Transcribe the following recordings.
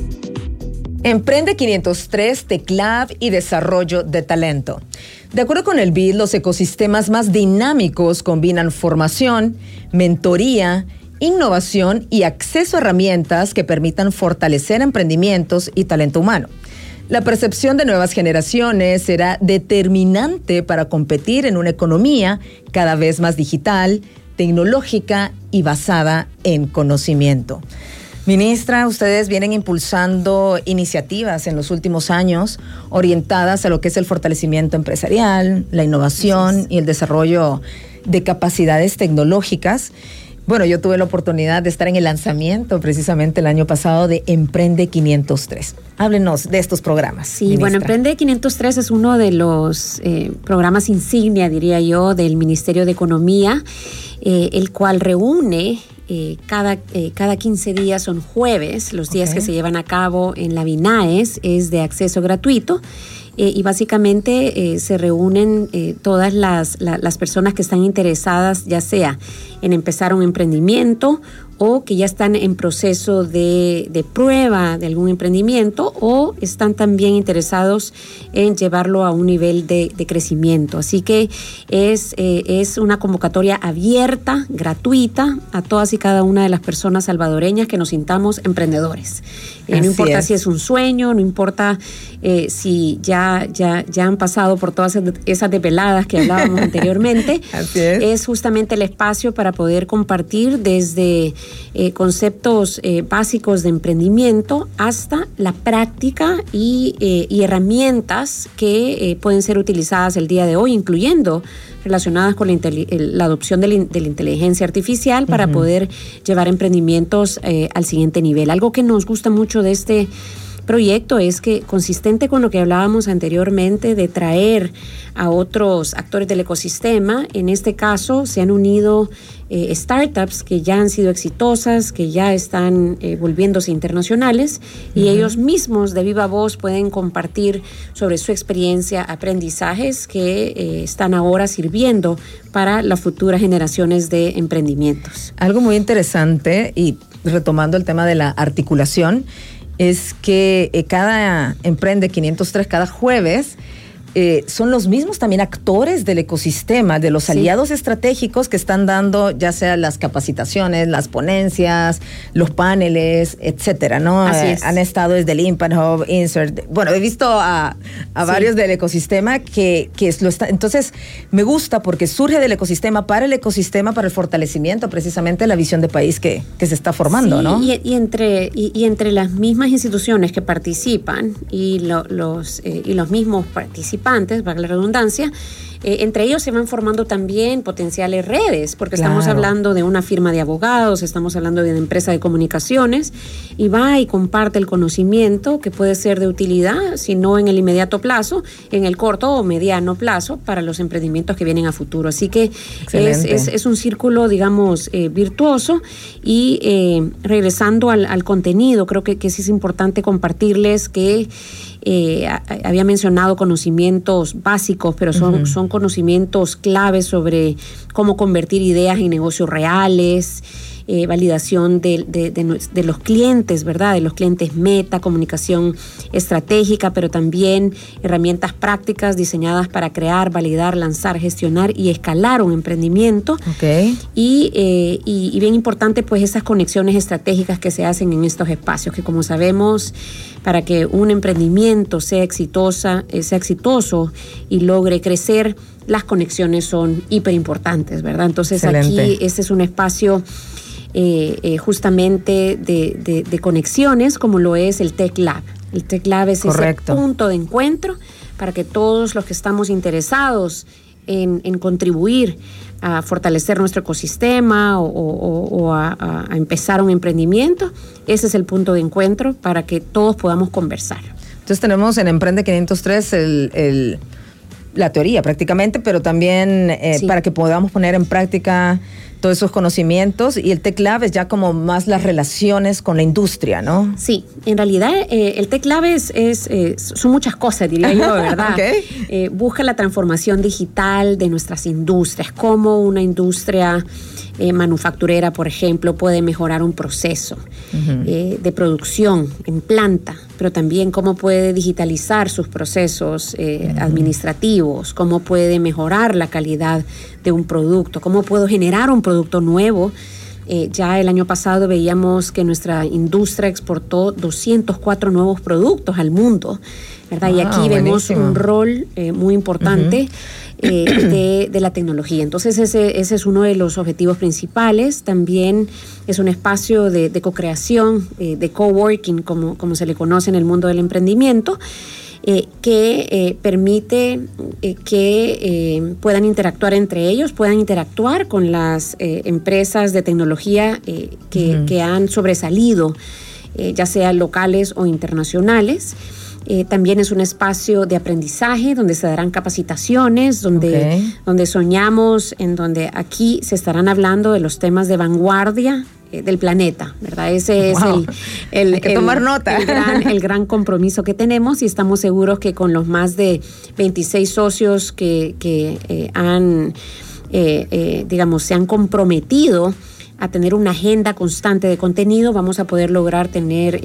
Emprende 503, TecLab y desarrollo de talento. De acuerdo con el BID, los ecosistemas más dinámicos combinan formación, mentoría, innovación y acceso a herramientas que permitan fortalecer emprendimientos y talento humano. La percepción de nuevas generaciones será determinante para competir en una economía cada vez más digital, tecnológica y basada en conocimiento. Ministra, ustedes vienen impulsando iniciativas en los últimos años orientadas a lo que es el fortalecimiento empresarial, la innovación y el desarrollo de capacidades tecnológicas. Bueno, yo tuve la oportunidad de estar en el lanzamiento precisamente el año pasado de Emprende 503. Háblenos de estos programas. Sí, ministra. Bueno, Emprende 503 es uno de los programas insignia, diría yo, del Ministerio de Economía, el cual reúne cada 15 días, son jueves, los días que se llevan a cabo en la BINAES, es de acceso gratuito. Y básicamente se reúnen todas las personas que están interesadas, ya sea en empezar un emprendimiento o que ya están en proceso de prueba de algún emprendimiento o están también interesados en llevarlo a un nivel de crecimiento. Así que es una convocatoria abierta, gratuita, a todas y cada una de las personas salvadoreñas que nos sintamos emprendedores. No importa si es un sueño, no importa si ya han pasado por todas esas desveladas que hablábamos anteriormente. Así es. Es justamente el espacio para poder compartir desde conceptos básicos de emprendimiento hasta la práctica y herramientas que pueden ser utilizadas el día de hoy, incluyendo relacionadas con la adopción de la inteligencia artificial para poder llevar emprendimientos al siguiente nivel. Algo que nos gusta mucho de este proyecto es que, consistente con lo que hablábamos anteriormente de traer a otros actores del ecosistema, en este caso se han unido startups que ya han sido exitosas, que ya están volviéndose internacionales, y ellos mismos de viva voz pueden compartir sobre su experiencia, aprendizajes que están ahora sirviendo para las futuras generaciones de emprendimientos. Algo muy interesante, y retomando el tema de la articulación, es que cada Emprende 503, cada jueves, son los mismos también actores del ecosistema, de los aliados estratégicos que están dando ya sea las capacitaciones, las ponencias, los paneles, etcétera, ¿no? Así es. Han estado desde el Impact Hub, Insert. Bueno, he visto a varios del ecosistema que lo está. Entonces, me gusta porque surge del ecosistema, para el fortalecimiento precisamente de la visión de país que se está formando, ¿no? Y entre las mismas instituciones que participan y los mismos participantes, para la redundancia, entre ellos se van formando también potenciales redes, porque estamos hablando de una firma de abogados, estamos hablando de una empresa de comunicaciones, y va y comparte el conocimiento que puede ser de utilidad, si no en el inmediato plazo, en el corto o mediano plazo, para los emprendimientos que vienen a futuro. Así que es un círculo, digamos, virtuoso. Y regresando al contenido, creo que sí es importante compartirles que había mencionado conocimientos básicos, pero son conocimientos claves sobre cómo convertir ideas en negocios reales, validación de los clientes, ¿verdad? De los clientes meta, comunicación estratégica, pero también herramientas prácticas diseñadas para crear, validar, lanzar, gestionar y escalar un emprendimiento. Y bien importante, pues, esas conexiones estratégicas que se hacen en estos espacios, que, como sabemos, para que un emprendimiento sea exitoso y logre crecer, las conexiones son hiper importantes, ¿verdad? Entonces, aquí este es un espacio justamente de conexiones, como lo es el TecLab. El TecLab es ese punto de encuentro para que todos los que estamos interesados en contribuir a fortalecer nuestro ecosistema o a empezar un emprendimiento, ese es el punto de encuentro para que todos podamos conversar. Entonces tenemos en Emprende 503 la teoría prácticamente, pero también para que podamos poner en práctica todos esos conocimientos, y el TecLab es ya como más las relaciones con la industria, ¿no? Sí, en realidad el TecLab son muchas cosas, diría yo, ¿verdad? Busca la transformación digital de nuestras industrias, cómo una industria manufacturera, por ejemplo, puede mejorar un proceso de producción en planta, pero también cómo puede digitalizar sus procesos administrativos, cómo puede mejorar la calidad de un producto, cómo puedo generar un producto nuevo. Ya el año pasado veíamos que nuestra industria exportó 204 nuevos productos al mundo, ¿verdad? Y aquí vemos un rol muy importante de la tecnología. Entonces ese es uno de los objetivos principales. También es un espacio de co-creación, de coworking, como se le conoce en el mundo del emprendimiento, que permite que puedan interactuar entre ellos, puedan interactuar con las empresas de tecnología que han sobresalido, ya sea locales o internacionales. También es un espacio de aprendizaje donde se darán capacitaciones, donde soñamos, en donde aquí se estarán hablando de los temas de vanguardia del planeta, ¿verdad? Ese es Hay que tomar nota. El gran compromiso que tenemos, y estamos seguros que con los más de 26 socios que han, se han comprometido a tener una agenda constante de contenido, vamos a poder lograr tener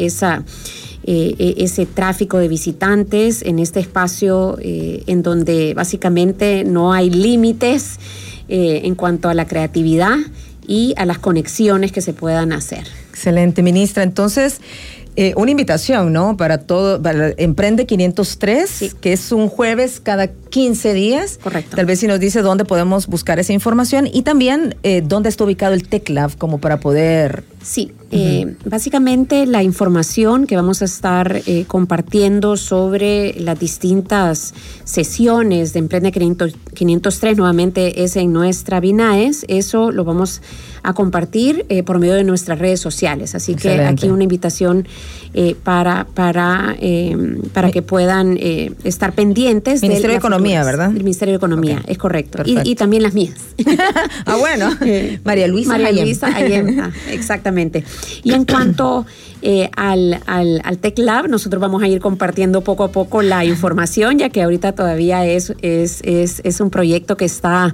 ese tráfico de visitantes en este espacio en donde básicamente no hay límites en cuanto a la creatividad y a las conexiones que se puedan hacer. Excelente, ministra. Entonces, una invitación, ¿no? Para Emprende 503, sí, que es un jueves cada 15 días. Correcto. Tal vez si nos dice dónde podemos buscar esa información y también dónde está ubicado el Tech Lab como para poder... Sí, básicamente la información que vamos a estar compartiendo sobre las distintas sesiones de Emprende 503, nuevamente es en nuestra BINAES. Eso lo vamos a compartir por medio de nuestras redes sociales. Así Excelente. Que aquí una invitación para que puedan estar pendientes. Ministerio de Economía, ¿verdad? El Ministerio de Economía, okay. Es correcto. Y también las mías. Bueno, María Luisa Ayem. Exactamente. Y en cuanto al Tech Lab, nosotros vamos a ir compartiendo poco a poco la información, ya que ahorita todavía es un proyecto que está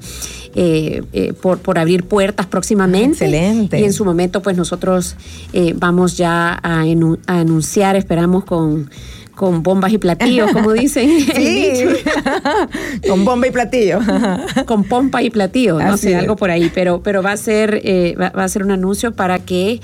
por abrir puertas próximamente. Excelente. Y en su momento, pues nosotros vamos ya a anunciar, esperamos con bombas y platillos, como dicen. Sí, con bomba y platillo. Con pompa y platillo, no sé, algo por ahí. Pero va a ser un anuncio para que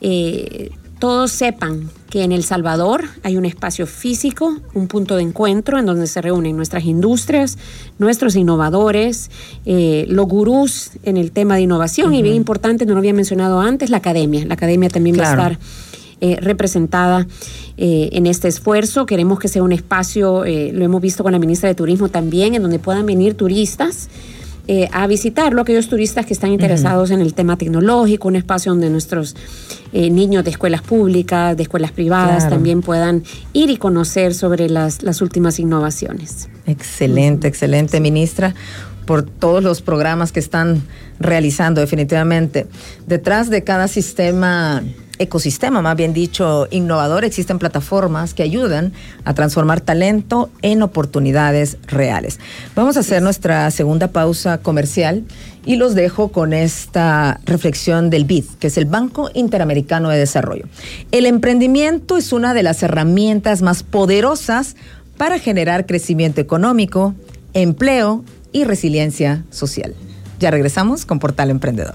todos sepan que en El Salvador hay un espacio físico, un punto de encuentro en donde se reúnen nuestras industrias, nuestros innovadores, los gurús en el tema de innovación. Y bien importante, no lo había mencionado antes, la academia. La academia también va a estar representada en este esfuerzo. Queremos que sea un espacio, lo hemos visto con la ministra de Turismo también, en donde puedan venir turistas a visitarlo, aquellos turistas que están interesados en el tema tecnológico, un espacio donde nuestros niños de escuelas públicas, de escuelas privadas, también puedan ir y conocer sobre las últimas innovaciones. Excelente, excelente, ministra, por todos los programas que están realizando, definitivamente. Detrás de cada ecosistema, más bien dicho, innovador, existen plataformas que ayudan a transformar talento en oportunidades reales. Vamos a hacer nuestra segunda pausa comercial y los dejo con esta reflexión del BID, que es el Banco Interamericano de Desarrollo. El emprendimiento es una de las herramientas más poderosas para generar crecimiento económico, empleo y resiliencia social. Ya regresamos con Portal Emprendedor.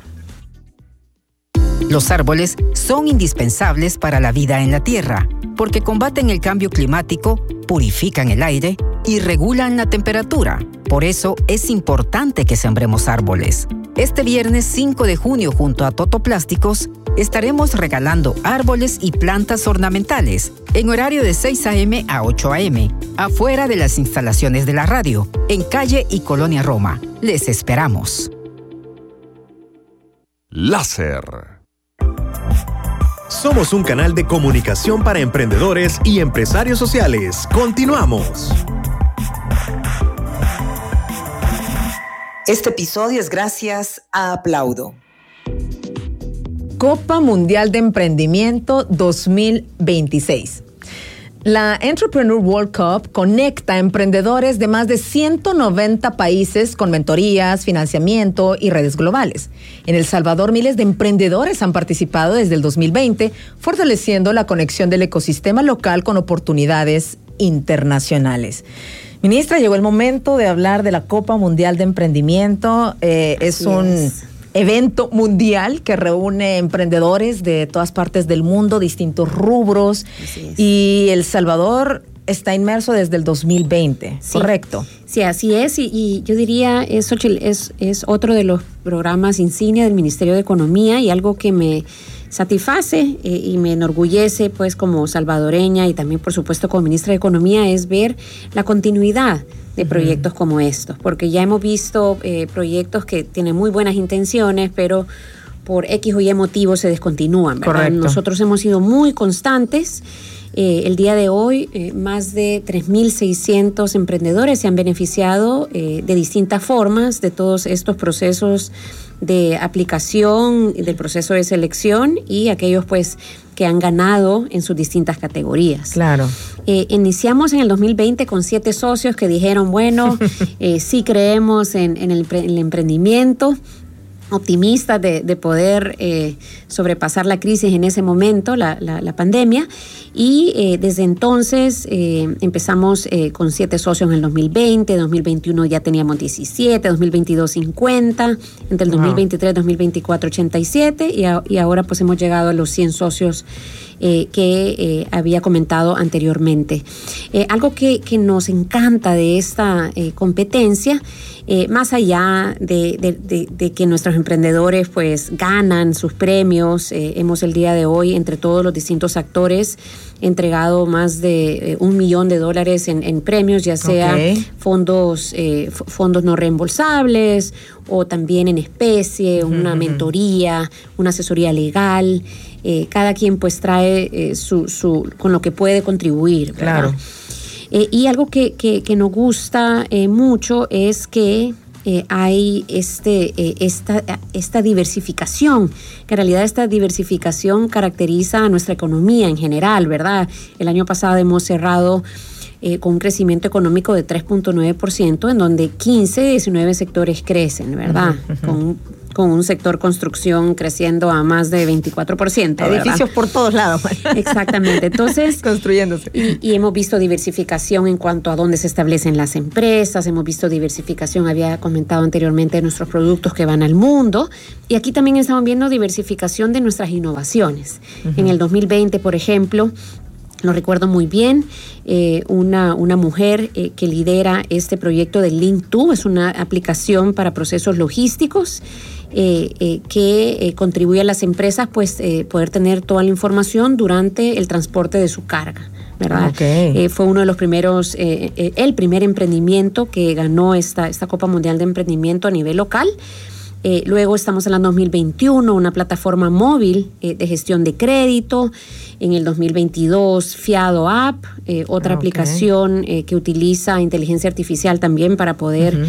Los árboles son indispensables para la vida en la Tierra, porque combaten el cambio climático, purifican el aire y regulan la temperatura. Por eso es importante que sembremos árboles. Este viernes 5 de junio, junto a Totoplásticos, estaremos regalando árboles y plantas ornamentales en horario de 6 a.m. a 8 a.m., afuera de las instalaciones de la radio, en Calle y Colonia Roma. Les esperamos. Láser. Somos un canal de comunicación para emprendedores y empresarios sociales. Continuamos. Este episodio es gracias a Aplaudo. Copa Mundial de Emprendimiento 2026. La Entrepreneur World Cup conecta a emprendedores de más de 190 países con mentorías, financiamiento y redes globales. En El Salvador, miles de emprendedores han participado desde el 2020, fortaleciendo la conexión del ecosistema local con oportunidades internacionales. Ministra, llegó el momento de hablar de la Copa Mundial de Emprendimiento. Es un evento mundial que reúne emprendedores de todas partes del mundo, distintos rubros. Y El Salvador está inmerso desde el 2020, sí, ¿correcto? Sí, así es. Y yo diría, es otro de los programas insignia del Ministerio de Economía y algo que me satisface y me enorgullece pues como salvadoreña y también por supuesto como ministra de Economía es ver la continuidad de proyectos como estos, porque ya hemos visto proyectos que tienen muy buenas intenciones, pero por X o Y motivos se descontinúan, ¿verdad? Correcto. Nosotros hemos sido muy constantes. El día de hoy, más de 3.600 emprendedores se han beneficiado de distintas formas de todos estos procesos de aplicación, del proceso de selección y aquellos pues que han ganado en sus distintas categorías. Claro. Iniciamos en el 2020 con 7 socios que dijeron, bueno, sí creemos en el emprendimiento, optimistas de poder sobrepasar la crisis en ese momento, la pandemia, y desde entonces empezamos con 7 socios en el 2020, 2021 ya teníamos 17, 2022 50, entre el 2023 y 2024 87, y ahora pues hemos llegado a los 100 socios que había comentado anteriormente. Algo que nos encanta de esta competencia, más allá de que nuestros emprendedores pues ganan sus premios, hemos el día de hoy entre todos los distintos actores entregado más de $1 millón en premios, ya sea fondos no reembolsables o también en especie, una mentoría, una asesoría legal. Cada quien pues trae con lo que puede contribuir, ¿verdad? Claro. Y algo que nos gusta mucho es que hay esta diversificación, que en realidad esta diversificación caracteriza a nuestra economía en general, ¿verdad? El año pasado hemos cerrado con un crecimiento económico de 3.9%, en donde 15 de 19 sectores crecen, ¿verdad? Con un sector construcción creciendo a más de 24%. Edificios, ¿verdad? Por todos lados. Exactamente. Entonces, construyéndose. Y hemos visto diversificación en cuanto a dónde se establecen las empresas, hemos visto diversificación, había comentado anteriormente, de nuestros productos que van al mundo, y aquí también estamos viendo diversificación de nuestras innovaciones. En el 2020, por ejemplo, lo recuerdo muy bien, una mujer que lidera este proyecto de Link2, es una aplicación para procesos logísticos que contribuye a las empresas pues poder tener toda la información durante el transporte de su carga, ¿verdad? Fue uno de los primeros, el primer emprendimiento que ganó esta Copa Mundial de Emprendimiento a nivel local. Luego estamos en el 2021, una plataforma móvil de gestión de crédito. En el 2022, Fiado App, otra aplicación que utiliza inteligencia artificial también para poder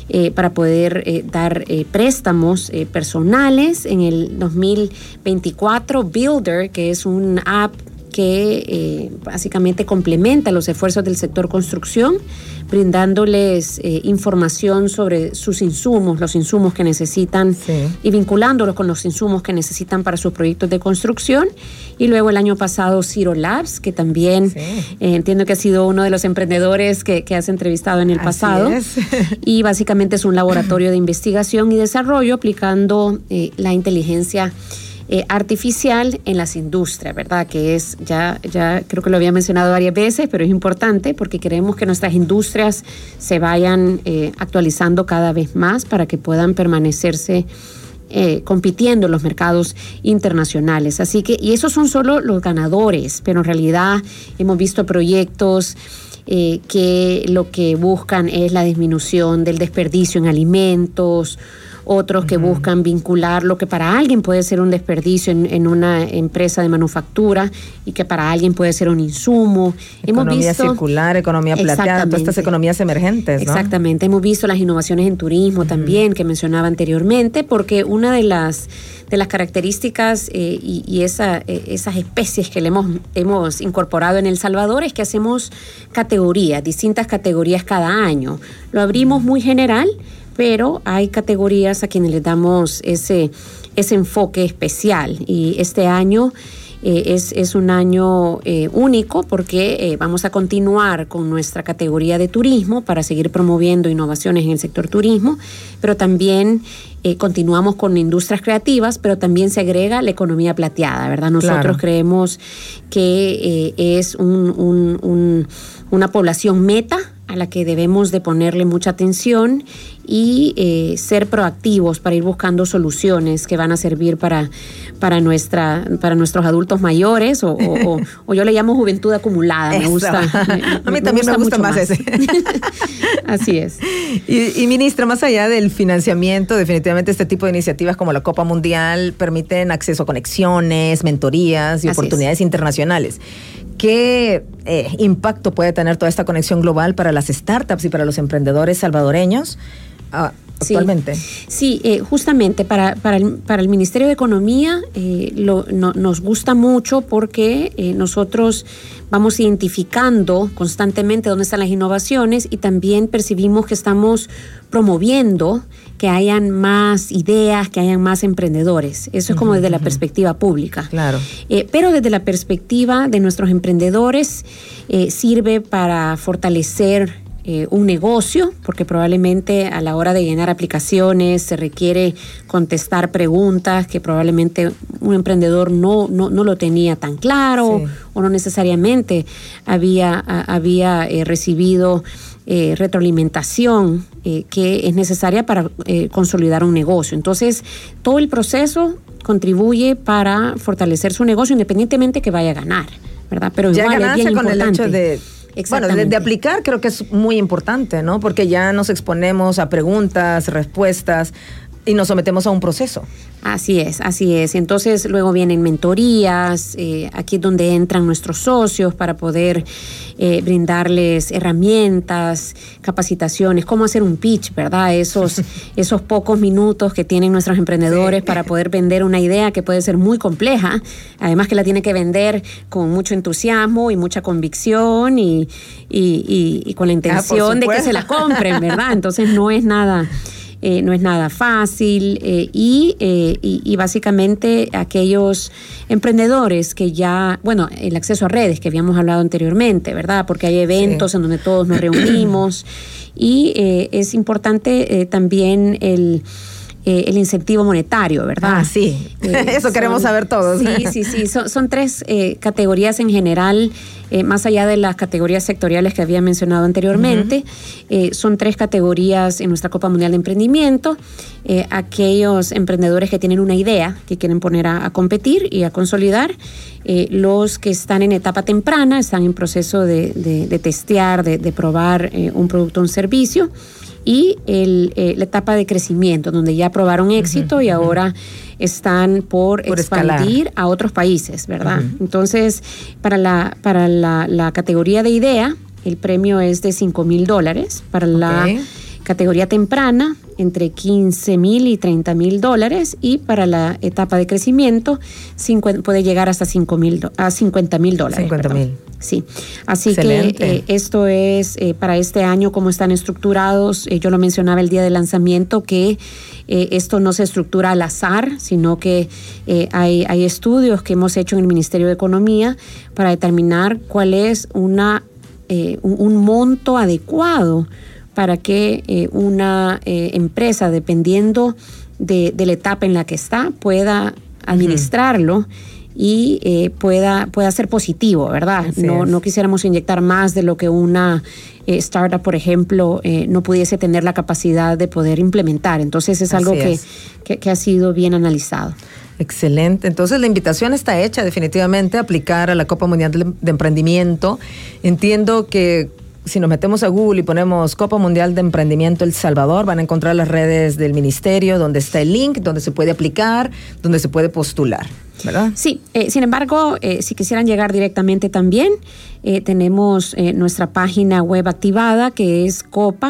dar préstamos personales. En el 2024, Builder, que es un app que básicamente complementa los esfuerzos del sector construcción, brindándoles información sobre sus insumos, los insumos que necesitan, y vinculándolos con los insumos que necesitan para sus proyectos de construcción. Y luego el año pasado Zero Labs, que también entiendo que ha sido uno de los emprendedores que has entrevistado en el pasado. Y básicamente es un laboratorio de investigación y desarrollo aplicando la inteligencia artificial en las industrias, ¿verdad? Que es, ya creo que lo había mencionado varias veces, pero es importante porque queremos que nuestras industrias se vayan actualizando cada vez más para que puedan permanecerse compitiendo en los mercados internacionales. Así que, y esos son solo los ganadores, pero en realidad hemos visto proyectos que lo que buscan es la disminución del desperdicio en alimentos, otros que buscan vincular lo que para alguien puede ser un desperdicio en una empresa de manufactura y que para alguien puede ser un insumo. Economía circular, economía plateada, todas estas economías emergentes, ¿no? Exactamente. Hemos visto las innovaciones en turismo también, que mencionaba anteriormente, porque una de las características y esas especies que le hemos incorporado en El Salvador es que hacemos categorías, distintas categorías cada año. Lo abrimos muy general, pero hay categorías a quienes les damos ese enfoque especial. Y este año es un año único porque vamos a continuar con nuestra categoría de turismo para seguir promoviendo innovaciones en el sector turismo, pero también continuamos con industrias creativas, pero también se agrega la economía plateada, ¿verdad? Nosotros creemos que es una población meta a la que debemos de ponerle mucha atención y ser proactivos para ir buscando soluciones que van a servir para nuestros adultos mayores o yo le llamo juventud acumulada. Me gusta. A mí también me gusta más ese. Así es. Y ministra, más allá del financiamiento, definitivamente este tipo de iniciativas como la Copa Mundial permiten acceso a conexiones, mentorías y oportunidades internacionales. ¿Qué impacto puede tener toda esta conexión global para las startups y para los emprendedores salvadoreños actualmente? Sí, justamente para el Ministerio de Economía nos gusta mucho porque nosotros vamos identificando constantemente dónde están las innovaciones y también percibimos que estamos promoviendo que hayan más ideas, que hayan más emprendedores. Eso es como desde la perspectiva pública. Claro. Pero desde la perspectiva de nuestros emprendedores sirve para fortalecer un negocio, porque probablemente a la hora de llenar aplicaciones se requiere contestar preguntas que probablemente un emprendedor no lo tenía tan claro, o no necesariamente había recibido retroalimentación que es necesaria para consolidar un negocio. Entonces, todo el proceso contribuye para fortalecer su negocio independientemente que vaya a ganar, ¿verdad? Pero ya igual ganancia es bien con importante. El hecho de... Bueno, de aplicar creo que es muy importante, ¿no? Porque ya nos exponemos a preguntas, respuestas y nos sometemos a un proceso. Así es. Entonces luego vienen mentorías, aquí es donde entran nuestros socios para poder brindarles herramientas, capacitaciones, cómo hacer un pitch, ¿verdad? Esos pocos minutos que tienen nuestros emprendedores para poder vender una idea que puede ser muy compleja, además que la tiene que vender con mucho entusiasmo y mucha convicción y con la intención de que se la compren, ¿verdad? Entonces no es nada fácil y básicamente aquellos emprendedores que ya, bueno, el acceso a redes que habíamos hablado anteriormente, ¿verdad? Porque hay eventos en donde todos nos reunimos y es importante también el incentivo monetario, ¿verdad? Sí. Eso queremos saber todos. Sí. Son tres categorías en general, más allá de las categorías sectoriales que había mencionado anteriormente. Son tres categorías en nuestra Copa Mundial de Emprendimiento. Aquellos emprendedores que tienen una idea que quieren poner a competir y a consolidar. Los que están en etapa temprana, están en proceso de testear, de probar un producto o un servicio. Y la etapa de crecimiento, donde ya probaron éxito y ahora están por expandir a otros países, ¿verdad? Entonces, para la categoría de idea, el premio es de $5,000. Para la categoría temprana, entre $15,000 y $30,000, y para la etapa de crecimiento puede llegar hasta $50,000. $50,000. Sí, así excelente. Que esto es para este año, cómo están estructurados. Yo lo mencionaba el día del lanzamiento, que esto no se estructura al azar, sino que hay estudios que hemos hecho en el Ministerio de Economía para determinar cuál es un monto adecuado para que una empresa, dependiendo de la etapa en la que está, pueda administrarlo y pueda ser positivo, ¿verdad? No quisiéramos inyectar más de lo que una startup, por ejemplo, no pudiese tener la capacidad de poder implementar. Entonces es algo que ha sido bien analizado. Excelente. Entonces la invitación está hecha definitivamente a aplicar a la Copa Mundial de Emprendimiento. Entiendo que si nos metemos a Google y ponemos Copa Mundial de Emprendimiento El Salvador, van a encontrar las redes del ministerio, donde está el link, donde se puede aplicar, donde se puede postular, ¿verdad? Sí, sin embargo, si quisieran llegar directamente también, tenemos nuestra página web activada, que es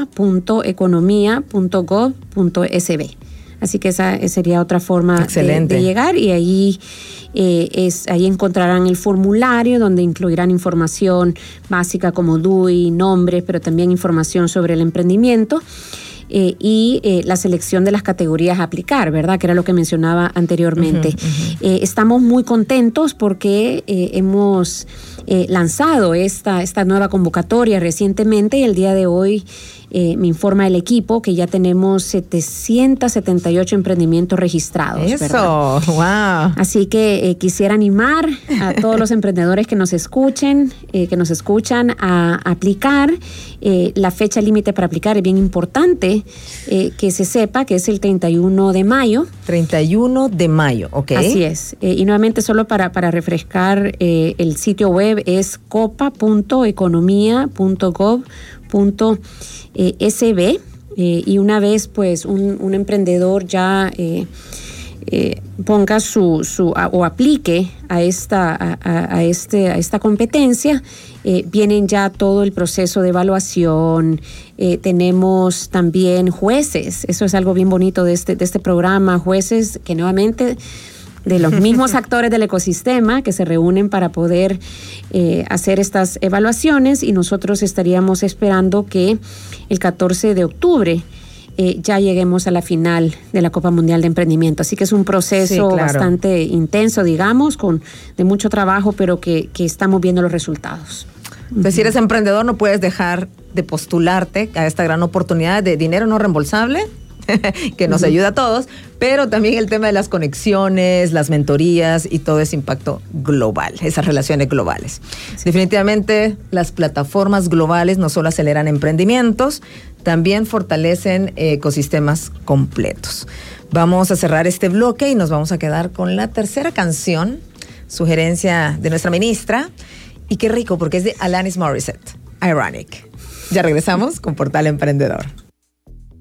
copa.economia.gov.sb. Así que esa sería otra forma de llegar, y ahí ahí encontrarán el formulario donde incluirán información básica como DUI, nombres, pero también información sobre el emprendimiento y la selección de las categorías a aplicar, ¿verdad? Que era lo que mencionaba anteriormente. Estamos muy contentos porque hemos lanzado esta nueva convocatoria recientemente, y el día de hoy me informa el equipo que ya tenemos 778 emprendimientos registrados. ¡Eso! ¿Verdad? ¡Wow! Así que quisiera animar a todos los emprendedores que nos escuchan a aplicar. La fecha límite para aplicar es bien importante que se sepa que es el 31 de mayo. 31 de mayo, ok. Así es. Y nuevamente, solo para refrescar, el sitio web es copa.economia.gov.sb, y una vez pues un emprendedor ya ponga o aplique a esta competencia, vienen ya todo el proceso de evaluación. Tenemos también jueces, eso es algo bien bonito de este programa, jueces que nuevamente de los mismos actores del ecosistema que se reúnen para poder hacer estas evaluaciones, y nosotros estaríamos esperando que el 14 de octubre ya lleguemos a la final de la Copa Mundial de Emprendimiento. Así que es un proceso bastante intenso, digamos, de mucho trabajo, pero que estamos viendo los resultados. Pues si eres emprendedor, no puedes dejar de postularte a esta gran oportunidad de dinero no reembolsable que nos ayuda a todos, pero también el tema de las conexiones, las mentorías y todo ese impacto global, esas relaciones globales. Sí. Definitivamente las plataformas globales no solo aceleran emprendimientos, también fortalecen ecosistemas completos. Vamos a cerrar este bloque y nos vamos a quedar con la tercera canción, sugerencia de nuestra ministra, y qué rico porque es de Alanis Morissette, Ironic. Ya regresamos con Portal Emprendedor.